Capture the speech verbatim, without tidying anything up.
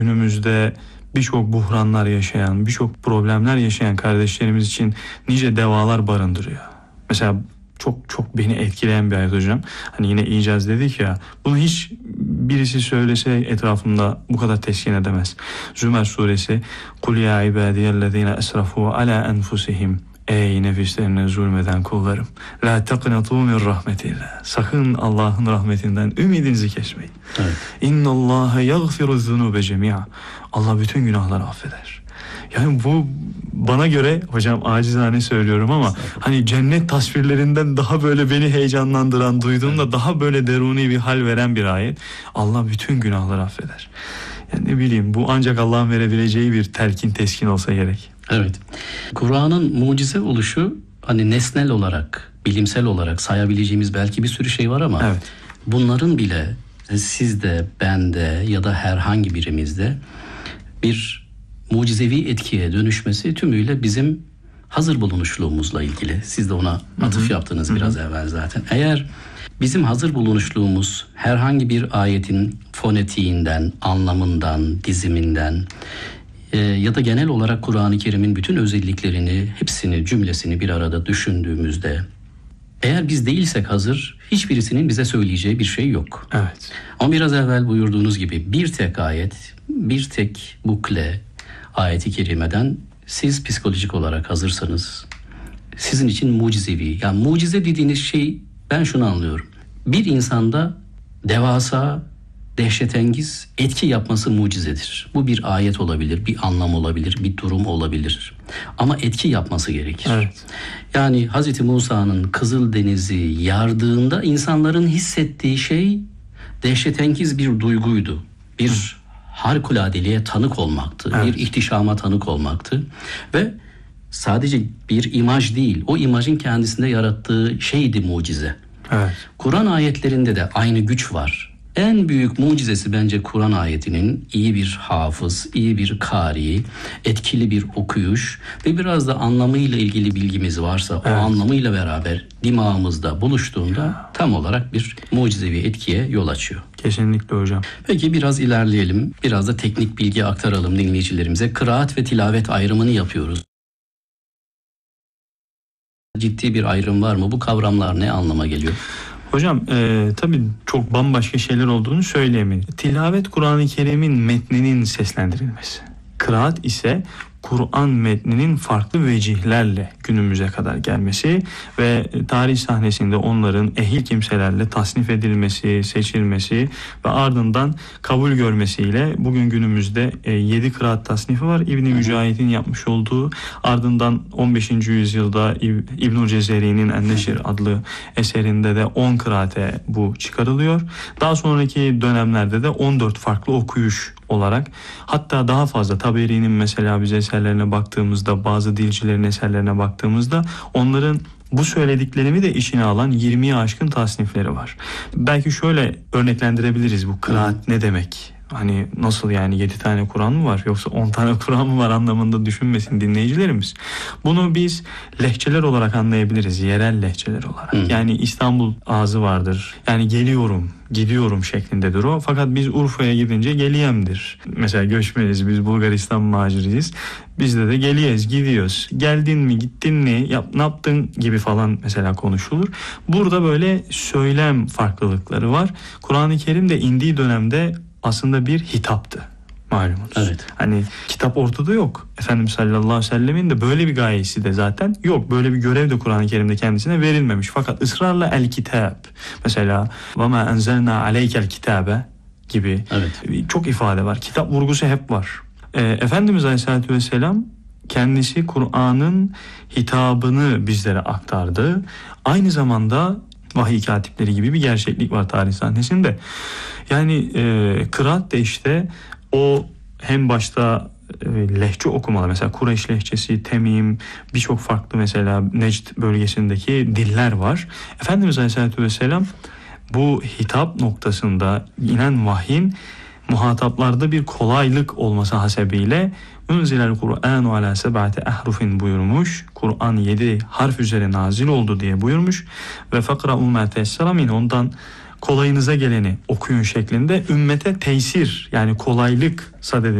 Günümüzde birçok buhranlar yaşayan, birçok problemler yaşayan kardeşlerimiz için nice devalar barındırıyor. Mesela çok çok beni etkileyen bir ayet hocam. Hani yine icaz dedik ya, bunu hiç birisi söylese etrafımda bu kadar teskin edemez. Zümer suresi Kul ya ibadiyellezine esrafu ala enfusihim. Ey nefislerine zulmeden kullarım. La taqnatu min rahmetillah. Sakın Allah'ın rahmetinden ümidinizi kesmeyin. Evet. İnnallâhe yagfiru zunube cemi'a. Allah bütün günahları affeder. Yani bu bana göre hocam acizane söylüyorum ama hani cennet tasvirlerinden daha böyle beni heyecanlandıran, duyduğumda evet. daha böyle deruni bir hal veren bir ayet. Allah bütün günahları affeder. Yani ne bileyim, bu ancak Allah'ın verebileceği bir telkin, teskin olsa gerek. Evet. Kur'an'ın mucize oluşu hani nesnel olarak, bilimsel olarak sayabileceğimiz belki bir sürü şey var ama evet. bunların bile sizde, bende ya da herhangi birimizde bir mucizevi etkiye dönüşmesi tümüyle bizim hazır bulunuşluğumuzla ilgili. Siz de ona atıf Hı-hı. yaptınız Hı-hı. biraz evvel zaten. Eğer bizim hazır bulunuşluğumuz herhangi bir ayetin fonetiğinden, anlamından, diziminden e, ya da genel olarak Kur'an-ı Kerim'in bütün özelliklerini, hepsini, cümlesini bir arada düşündüğümüzde, eğer biz değilsek hazır, hiçbirisinin bize söyleyeceği bir şey yok. Evet. Ama biraz evvel buyurduğunuz gibi bir tek ayet, bir tek bukle ayeti kerimeden siz psikolojik olarak hazırsanız sizin için mucizevi. Yani mucize dediğiniz şey, ben şunu anlıyorum. Bir insanda devasa, dehşetengiz etki yapması mucizedir. Bu bir ayet olabilir, bir anlam olabilir, bir durum olabilir. Ama etki yapması gerekir. Evet. Yani Hazreti Musa'nın Kızıldeniz'i yardığında insanların hissettiği şey dehşetengiz bir duyguydu. Bir Hı. harikuladeliğe tanık olmaktı. Evet. Bir ihtişama tanık olmaktı. Ve sadece bir imaj değil, o imajın kendisinde yarattığı şeydi mucize. Evet. Kur'an ayetlerinde de aynı güç var. En büyük mucizesi bence Kur'an ayetinin iyi bir hafız, iyi bir kari, etkili bir okuyuş ve biraz da anlamıyla ilgili bilgimiz varsa evet. o anlamıyla beraber dimağımızda buluştuğunda tam olarak bir mucizevi etkiye yol açıyor. Kesinlikle hocam. Peki biraz ilerleyelim. Biraz da teknik bilgi aktaralım dinleyicilerimize. Kıraat ve tilavet ayrımını yapıyoruz. Ciddi bir ayrım var mı? Bu kavramlar ne anlama geliyor? Hocam e, tabii çok bambaşka şeyler olduğunu söyleyemeyiz. Tilavet Kur'an-ı Kerim'in metninin seslendirilmesi. Kıraat ise Kur'an metninin farklı vecihlerle günümüze kadar gelmesi ve tarih sahnesinde onların ehil kimselerle tasnif edilmesi, seçilmesi ve ardından kabul görmesiyle bugün günümüzde e, yedi kıraat tasnifi var. İbn-i Mücahid'in yapmış olduğu, ardından on beşinci yüzyılda İbn-i Cezeri'nin En-Neşir adlı eserinde de on kıraate bu çıkarılıyor. Daha sonraki dönemlerde de on dört farklı okuyuş olarak, hatta daha fazla Taberi'nin mesela biz eserlerine baktığımızda, bazı dilcilerin eserlerine baktığımızda onların bu söylediklerimi de işine alan yirmiye aşkın tasnifleri var. Belki şöyle örneklendirebiliriz bu kıraat ne demek? Hani nasıl yani yedi tane Kur'an mı var yoksa on tane Kur'an mı var anlamında düşünmesin dinleyicilerimiz. Bunu biz lehçeler olarak anlayabiliriz, yerel lehçeler olarak. Hı. Yani İstanbul ağzı vardır. Yani geliyorum, gidiyorum şeklindedir o. Fakat biz Urfa'ya gidince geliyemdir. Mesela göçmeniz, biz Bulgaristan maciriyiz. Bizde de geliyez, gidiyoruz. Geldin mi, gittin mi, yap, ne yaptın gibi falan mesela konuşulur. Burada böyle söylem farklılıkları var. Kur'an-ı Kerim de indiği dönemde aslında bir hitaptı malumunuz. Evet. Hani kitap ortada yok. Efendimiz sallallahu aleyhi ve sellemin de böyle bir gayesi de zaten yok. Böyle bir görev de Kur'an-ı Kerim'de kendisine verilmemiş. Fakat ısrarla el kitab, mesela ve ma enzelna aleykel kitabe gibi evet. çok ifade var. Kitap vurgusu hep var. Ee, Efendimiz aleyhissalatü vesselam kendisi Kur'an'ın hitabını bizlere aktardı. Aynı zamanda vahiy katipleri gibi bir gerçeklik var tarih sahnesinde. Yani e, kıraat da işte o hem başta e, lehçe okumalar, mesela Kureyş lehçesi, Temim, birçok farklı mesela Necd bölgesindeki diller var. Efendimiz Aleyhisselatü Vesselam bu hitap noktasında inen vahyin muhataplarda bir kolaylık olması hasebiyle Unzilel Kur'anu ala seb'ati ahrufin buyurmuş. Kur'an yedi harf üzere nazil oldu diye buyurmuş. Ve fakra'u ma teyessera min, ondan kolayınıza geleni okuyun şeklinde ümmete teysir yani kolaylık sadedinde